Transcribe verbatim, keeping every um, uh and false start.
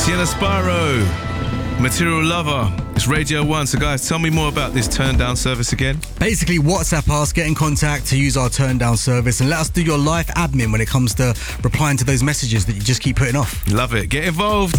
Sienna Spyro, Material Lover. It's Radio one. So guys, tell me more about this turn down service again. Basically, WhatsApp us, get in contact to use our turn down service, and let us do your life admin when it comes to replying to those messages that you just keep putting off. Love it. Get involved.